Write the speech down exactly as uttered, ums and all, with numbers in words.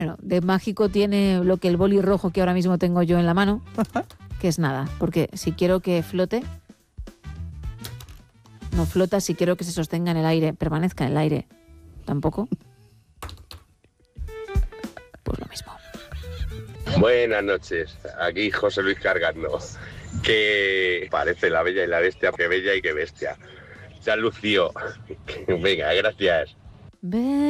Bueno, de mágico tiene lo que el boli rojo que ahora mismo tengo yo en la mano, que es nada, porque si quiero que flote, no flota, si quiero que se sostenga en el aire, permanezca en el aire, tampoco. Pues lo mismo. Buenas noches, aquí José Luis Cargando, que parece La Bella y la Bestia, que bella y que bestia. Se ha lucido. Venga, gracias. Ve